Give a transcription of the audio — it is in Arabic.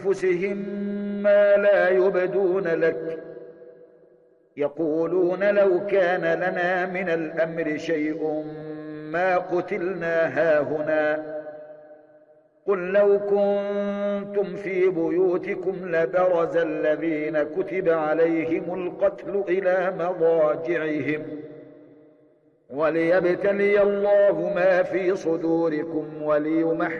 أنفسهم ما لا يبدون لك يقولون لو كان لنا من الأمر شيء ما قتلنا هاهنا قل لو كنتم في بيوتكم لبرز الذين كتب عليهم القتل إلى مضاجعهم وليبتلي الله ما في صدوركم وليمحص